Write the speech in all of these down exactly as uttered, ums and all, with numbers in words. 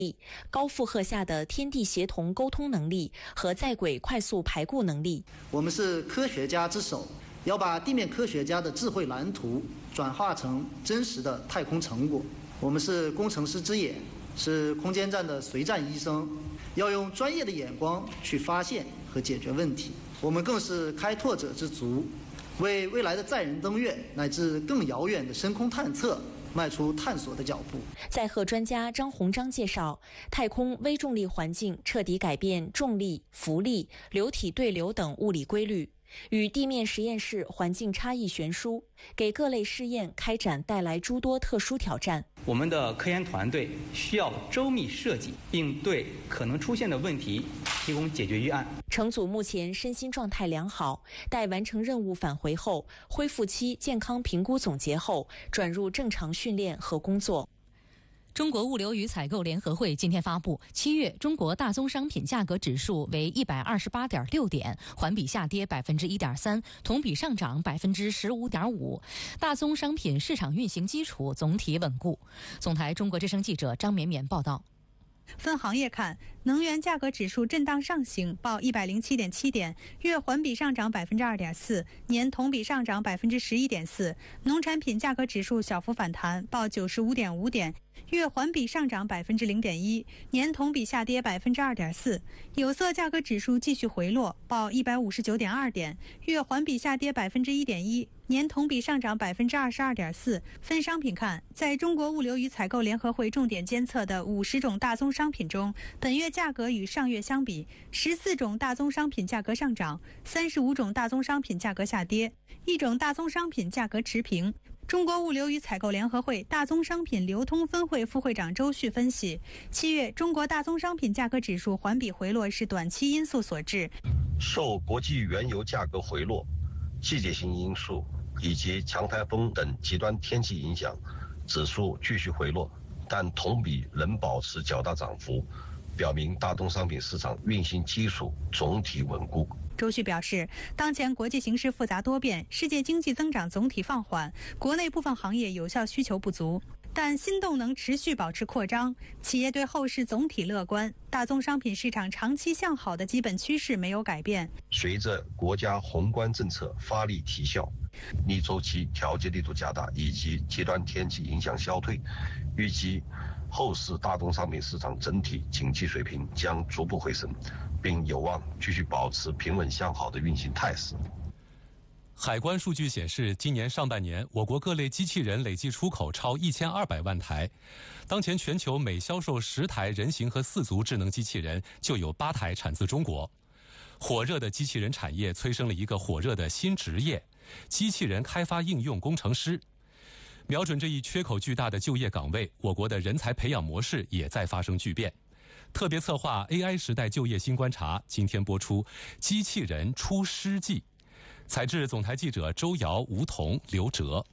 高负荷下的天地协同沟通能力和在轨快速排固能力。 我们是科学家之首，要把地面科学家的智慧蓝图转化成真实的太空成果。我们是工程师之眼，是空间站的随站医生，要用专业的眼光去发现和解决问题。我们更是开拓者之族，为未来的载人登月乃至更遥远的深空探测迈出探索的脚步。 载荷专家张鸿章介绍，太空微重力环境彻底改变重力、浮力、流体对流等物理规律，与地面实验室环境差异悬殊，给各类试验开展带来诸多特殊挑战。 我们的科研团队需要周密设计，并对可能出现的问题提供解决预案。 乘组目前身心状态良好，待完成任务返回后，恢复期健康评估总结后，转入正常训练和工作。 中国物流与采购联合会今天发布，七月中国大宗商品价格指数为一百二十八点六点，环比下跌百分之一点三，同比上涨百分之十五点五。大宗商品市场运行基础总体稳固。总台中国之声记者张绵绵报道。 分行业看，能源价格指数震荡上行，报一百零七点七点，月环比上涨百分之二点四，年同比上涨百分之十一点四。农产品价格指数小幅反弹，报九十五点五点，月环比上涨百分之零点一，年同比下跌百分之二点四。有色价格指数继续回落，报一百五十九点二点，月环比下跌百分之一点一。年同比上涨百分之二十二点四。分商品看，在中国物流与采购联合会重点监测的五十种大宗商品中，本月价格与上月相比，十四种大宗商品价格上涨，三十五种大宗商品价格下跌，一种大宗商品价格持平。中国物流与采购联合会大宗商品流通分会副会长周旭分析，七月中国大宗商品价格指数环比回落是短期因素所致， 受国际原油价格回落、季节性因素以及强台风等极端天气影响，指数继续回落，但同比仍保持较大涨幅，表明大宗商品市场运行基础总体稳固。 周旭表示，当前国际形势复杂多变，世界经济增长总体放缓，国内部分行业有效需求不足，但新动能持续保持扩张，企业对后市总体乐观，大宗商品市场长期向好的基本趋势没有改变。 随着国家宏观政策发力提效，逆周期调节力度加大，以及极端天气影响消退，预计后市大宗商品市场整体景气水平将逐步回升，并有望继续保持平稳向好的运行态势。 海关数据显示，今年上半年我国各类机器人累计出口超一千二百万台。当前全球每销售十台人形和四足智能机器人，就有八台产自中国。火热的机器人产业催生了一个火热的新职业——机器人开发应用工程师。瞄准这一缺口巨大的就业岗位，我国的人才培养模式也在发生巨变。特别策划 A I 时代就业新观察，今天播出《机器人出师记》。采制总台记者周瑶、吴彤、刘哲。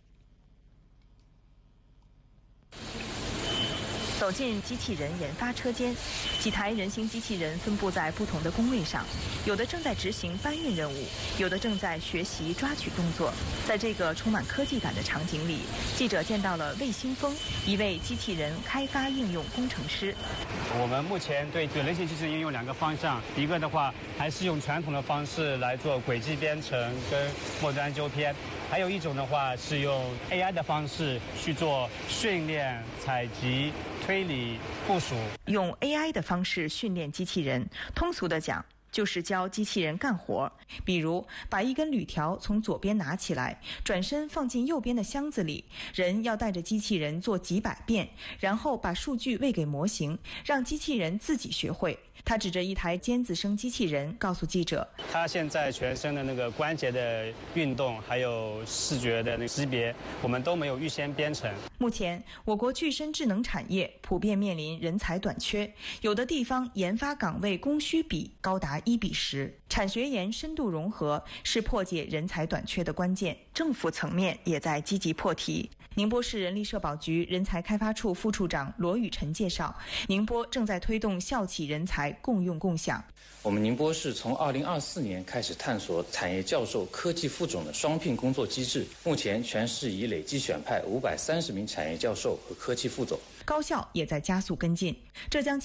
走进机器人研发车间，几台人形机器人分布在不同的工位上，有的正在执行搬运任务，有的正在学习抓取动作。在这个充满科技感的场景里，记者见到了魏新峰，一位机器人开发应用工程师。 我们目前对人形机器人应用两个方向，一个的话还是用传统的方式来做轨迹编程跟末端纠偏，还有一种的话是用 A I 的方式去做训练、采集、推理、部署。 用 A I 的方式训练机器人，通俗的讲，就是教机器人干活，比如把一根铝条从左边拿起来，转身放进右边的箱子里，人要带着机器人做几百遍，然后把数据喂给模型，让机器人自己学会。他指着一台尖子生机器人告诉记者， 他现在全身的那个关节的运动还有视觉的那个识别，我们都没有预先编程。 目前我国具身智能产业普遍面临人才短缺，有的地方研发岗位供需比高达一比十，产学研深度融合是破解人才短缺的关键，政府层面也在积极破题。宁波市人力社保局人才开发处副处长罗雨辰介绍，宁波正在推动校企人才共用共享。 我们宁波市从二零二四年开始探索产业教授、科技副总的双聘工作机制，目前全市已累计选派五百三十名产业教授和科技副总。 高校也在加速跟进，浙江